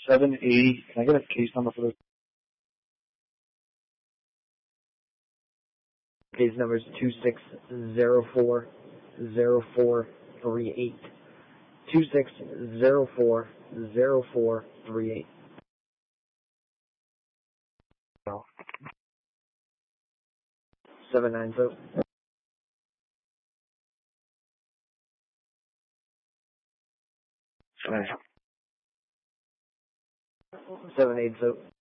780. Can I get a case number for this? Case number is 26040438. 26040438. No. 79 soap. 78 soap.